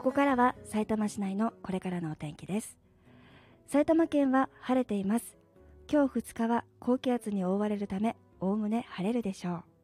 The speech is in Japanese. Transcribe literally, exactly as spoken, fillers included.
こからは埼玉市内のこれからのお天気です。埼玉県は晴れています。今日ふつかは高気圧に覆われるため、おおむね晴れるでしょう。